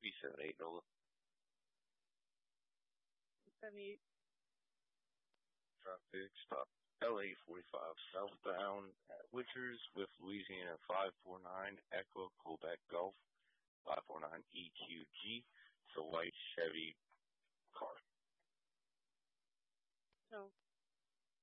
B78 Nola. 78. Traffic stop LA45 southbound at Witchers with Louisiana 549 Echo Quebec Golf 549 EQG. It's a white Chevy car. So